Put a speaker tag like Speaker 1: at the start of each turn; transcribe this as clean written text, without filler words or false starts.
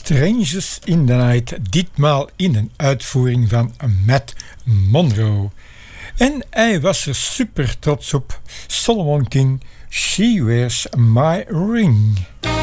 Speaker 1: Strangers in the Night, ditmaal in een uitvoering van Matt Monro. En hij was er super trots op. Solomon King, She Wears My Ring.